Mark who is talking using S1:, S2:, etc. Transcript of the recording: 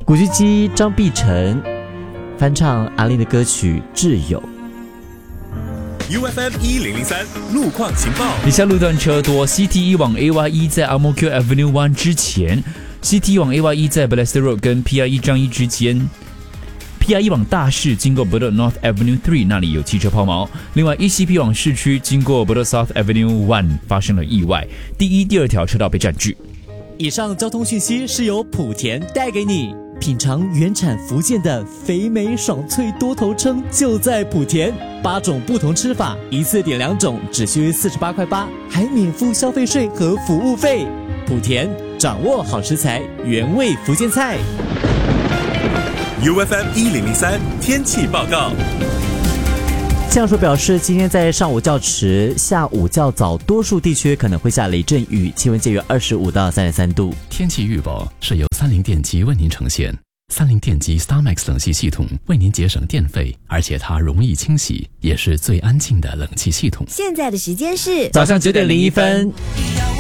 S1: 古巨基张碧晨翻唱阿令的歌曲《挚友》。
S2: UFM 1003路况情报。
S3: 以下路段车多 ，CT1 往 AY1 在 Ang Mo Kio Avenue 1之前 ，CT 往 AY1 在 Balestier Road 跟 PI1 张一之间。PI1 往大市经过 Bedok North Avenue 3， 那里有汽车抛锚。另外 ECP 往市区经过 Bedok South Avenue 1发生了意外，第一、第二条车道被占据。
S1: 以上交通讯息是由莆田带给你。品尝原产福建的肥美爽脆多头称就在莆田，8种不同吃法，一次点2种，只需48.8块，还免付消费税和服务费。莆田掌握好食材，原味福建菜。
S2: UFM 1003天气报告。
S1: 气象署表示，今天在上午较迟、下午较早，多数地区可能会下雷阵雨，气温介于25到33度。
S4: 天气预报是由30电机为您呈现。30电机 StarMax 冷气系统为您节省电费，而且它容易清洗，也是最安静的冷气系统。
S5: 现在的时间是
S1: 早上9点01分。